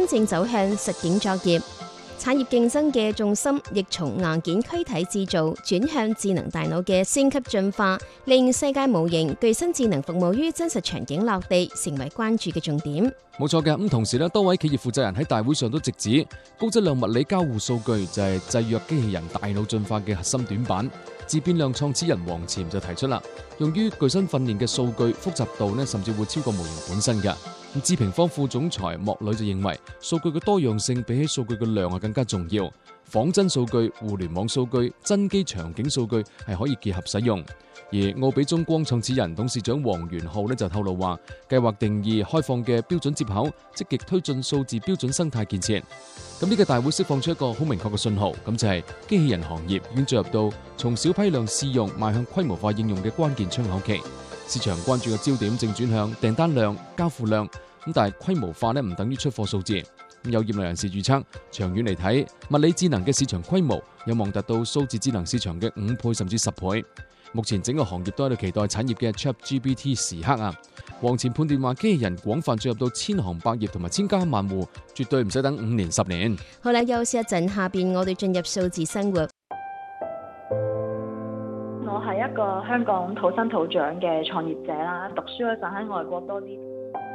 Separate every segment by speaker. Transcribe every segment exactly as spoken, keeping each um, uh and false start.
Speaker 1: 真正走向實境作業。產業競爭嘅重心亦從硬件軀體製造轉向智能大腦嘅升級進化，令世界模型具身智能服務於真實場景落地，成為關注嘅重點。
Speaker 2: 冇錯嘅，咁同時咧，多位企業負責人喺大會上都直指，高質量物理交互數據就係制約機器人大腦進化嘅核心短板。自變量創始人黃潛就提出啦，用於具身訓練嘅數據複雜度呢，甚至會超過模型本身嘅。咁智平方副總裁莫磊就認為，數據嘅多樣性比起數據嘅量係更加重要。仿真數據、互聯網數據、真機場景數據係可以結合使用。而奧比中光創始人董事長黃元浩呢就透露話，計劃定義開放嘅標準接口，積極推進數字標準生態建設。咁呢個大會釋放出一個好明確嘅信號，咁就係機器人行業已經進入到從小批量試用邁向規模化應用嘅關鍵窗口期。市場關注嘅焦點正轉向訂單量、交付量，咁但係規模化呢唔等於出貨數字。有業內人士預測，長遠嚟睇，物理智能嘅市場規模有望達到數字智能市場嘅五倍甚至十倍。目前整個行業都喺度期待產業嘅 ChatGPT 時刻啊！黃潛判斷話，機器人廣泛進入到千行百業同埋千家萬戶，絕對唔使等五年十年。
Speaker 1: 好啦，休息一陣，下邊我哋進入數字生活。
Speaker 3: 我係一個香港土生土長嘅創業者啦，讀書嗰陣喺外國多啲。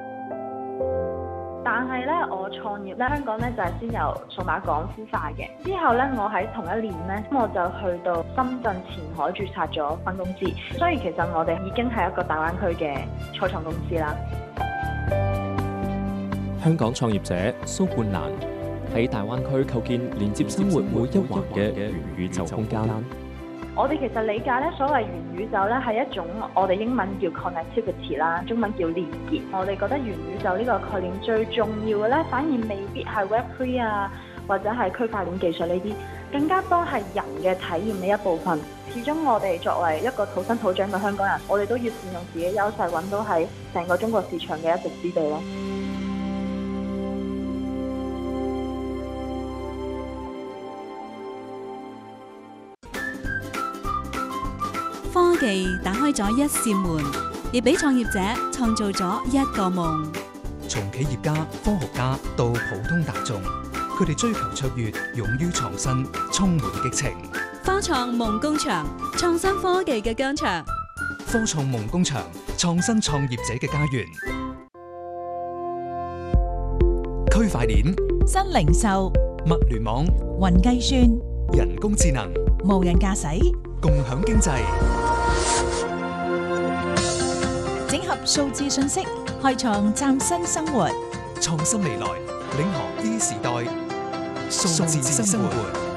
Speaker 3: 但係咧，我創業咧，香港咧就係先由數碼港孵化嘅。之後咧，我喺同一年咧，我就去到深圳前海註冊咗分公司。所以其實我哋已經係一個大灣區嘅初創公司啦。
Speaker 4: 香港創業者蘇冠蘭喺大灣區構建連接生活每一環嘅元宇宙空間。
Speaker 3: 我哋其實理解咧，所謂元宇宙咧係一種我哋英文叫 connectivity 啦，中文叫連結。我哋覺得元宇宙呢個概念最重要嘅咧，反而未必係 Web 三 啊，或者係區塊鏈技術呢啲，更加多係人嘅體驗嘅一部分。始終我哋作為一個土生土長嘅香港人，我哋都要善用自己優勢，揾到喺成個中國市場嘅一席之地咯。
Speaker 5: 科技打開咗一扇門，亦俾創業者創造咗一個夢。
Speaker 6: 從企業家、科學家到普通大眾，佢哋追求卓越，勇於創新，充滿激情。
Speaker 5: 科創夢工場，創新科技嘅疆場。
Speaker 6: 科創夢工場，創新創業者嘅家園。區塊鏈、
Speaker 7: 新零售、
Speaker 6: 物聯網、
Speaker 7: 雲計算、
Speaker 6: 人工智能、
Speaker 7: 無人駕駛、
Speaker 6: 共享經濟。
Speaker 7: 整合數字信息，開創嶄新生活。
Speaker 6: 創新未來，領航 E 時代，數字生活。